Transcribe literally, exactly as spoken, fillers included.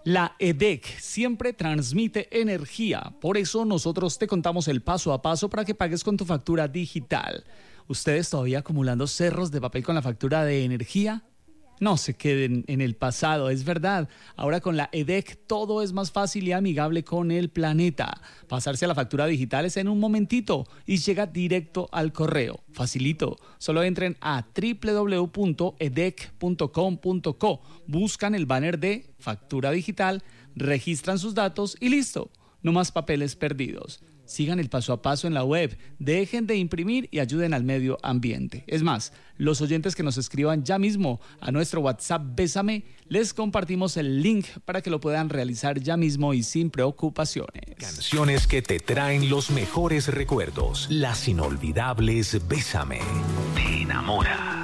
La E D E C siempre transmite energía, por eso nosotros te contamos el paso a paso para que pagues con tu factura digital. ¿Ustedes todavía acumulando cerros de papel con la factura de energía? No se queden en el pasado, es verdad. Ahora con la E D E C todo es más fácil y amigable con el planeta. Pasarse a la factura digital es en un momentito y llega directo al correo. Facilito. Solo entren a doble u doble u doble u punto e d e c punto com punto co, buscan el banner de factura digital, registran sus datos y listo. No más papeles perdidos. Sigan el paso a paso en la web, dejen de imprimir y ayuden al medio ambiente. Es más, los oyentes que nos escriban ya mismo a nuestro WhatsApp Bésame, les compartimos el link para que lo puedan realizar ya mismo y sin preocupaciones. Canciones que te traen los mejores recuerdos, las inolvidables Bésame. Te enamora.